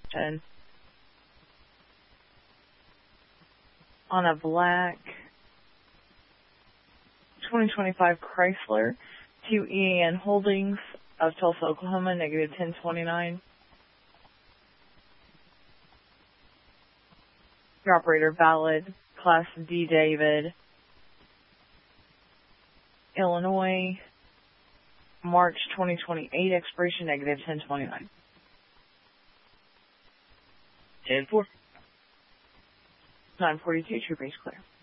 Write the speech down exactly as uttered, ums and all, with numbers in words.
And on a black twenty twenty-five Chrysler to E A N Holdings of Tulsa, Oklahoma, negative ten twenty-nine. Your operator valid, Class D David, Illinois, March twenty twenty-eight, expiration negative ten twenty-nine. ten four. nine forty-two, true base clear.